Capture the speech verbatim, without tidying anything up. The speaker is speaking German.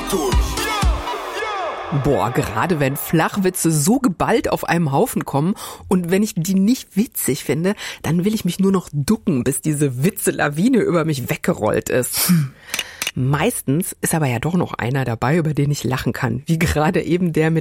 Boah, gerade wenn Flachwitze so geballt auf einem Haufen kommen und wenn ich die nicht witzig finde, dann will ich mich nur noch ducken, bis diese Witzelawine über mich weggerollt ist. Hm. Meistens ist aber ja doch noch einer dabei, über den ich lachen kann, wie gerade eben der mit